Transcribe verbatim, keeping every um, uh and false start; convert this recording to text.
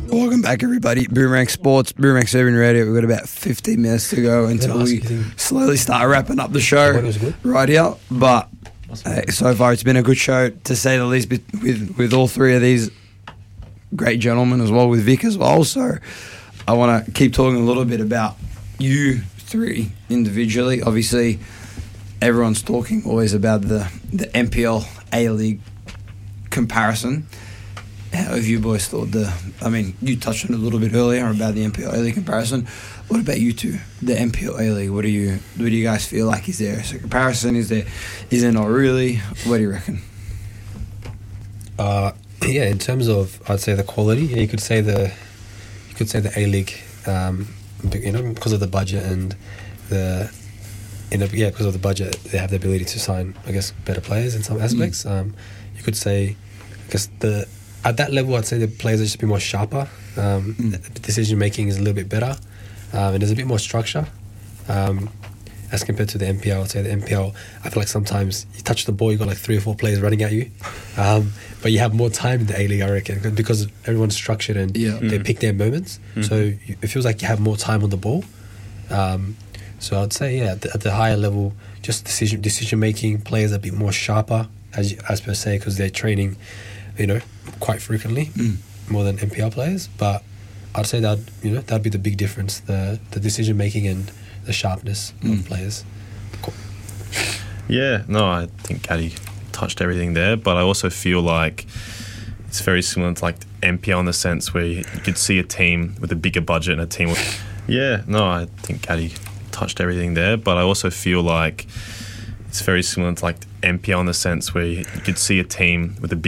Welcome back, everybody. Boomerang Sports, Boomerang Serving Radio. We've got about fifteen minutes to go until we slowly start wrapping up the show right here. But uh, so far, it's been a good show, to say the least, with, with all three of these great gentlemen as well, with Vic as well. So I want to keep talking a little bit about you three individually. Obviously, everyone's talking always about the, the N P L A-League comparison. How have you boys thought the... I mean, you touched on it a little bit earlier about the N P L A-League comparison. What about you two? The N P L A-League, what do you what do you guys feel like? Is there a comparison? Is there is there not really? What do you reckon? Uh, yeah, in terms of, I'd say the quality, yeah, you could say the you could say the A-League, um, you know, because of the budget and the... In a, yeah, because of the budget, they have the ability to sign, I guess, better players in some aspects. Mm. Um, you could say, I guess, the... At that level, I'd say the players are just a bit more sharper. Um, mm. The decision making is a little bit better, um, and there's a bit more structure um, as compared to the N P L. I'd say the N P L, I feel like sometimes you touch the ball, you got like three or four players running at you, um, but you have more time in the A-League, I reckon, because everyone's structured and yeah. they mm. pick their moments. Mm-hmm. So you, it feels like you have more time on the ball. Um, so I'd say, yeah, at the, at the higher level, just decision decision making, players are a bit more sharper, as as per se, because they're training, you know, quite frequently, mm. more than N P L players. But I'd say that, you know, that'd be the big difference, the the decision making and the sharpness mm. of players. Cool. Yeah, no, I think Caddy touched everything there, but I also feel like it's very similar to like N P L in the sense where you could see a team with a bigger budget and a team with... Yeah, no, I think Caddy touched everything there, but I also feel like it's very similar to like N P L in the sense where you could see a team with a